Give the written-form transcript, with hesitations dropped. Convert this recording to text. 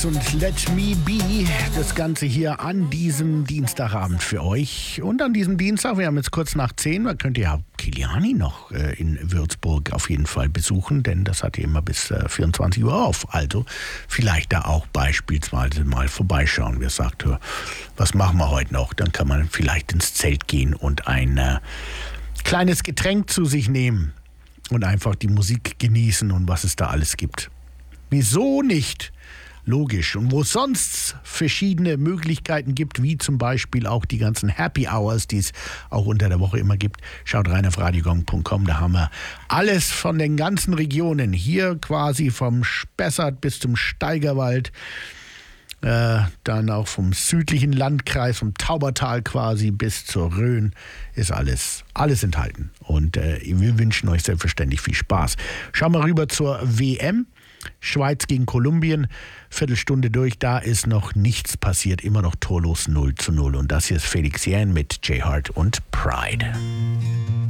Und Let Me Be, das Ganze hier an diesem Dienstagabend für euch. Und an diesem Dienstag, wir haben jetzt kurz nach 10, da könnt ihr ja Kiliani noch in Würzburg auf jeden Fall besuchen, denn das hat ja immer bis 24 Uhr auf. Also vielleicht da auch beispielsweise mal vorbeischauen. Wer sagt, was machen wir heute noch? Dann kann man vielleicht ins Zelt gehen und ein kleines Getränk zu sich nehmen und einfach die Musik genießen und was es da alles gibt. Wieso nicht? Logisch. Und wo es sonst verschiedene Möglichkeiten gibt, wie zum Beispiel auch die ganzen Happy Hours, die es auch unter der Woche immer gibt, schaut rein auf radiogong.com. Da haben wir alles von den ganzen Regionen. Hier quasi vom Spessart bis zum Steigerwald. Dann auch vom südlichen Landkreis, vom Taubertal quasi bis zur Rhön ist alles enthalten. Und wir wünschen euch selbstverständlich viel Spaß. Schauen wir rüber zur WM. Schweiz gegen Kolumbien, Viertelstunde durch, da ist noch nichts passiert, immer noch torlos 0:0. Und das hier ist Felix Jähn mit J Hart und Pride.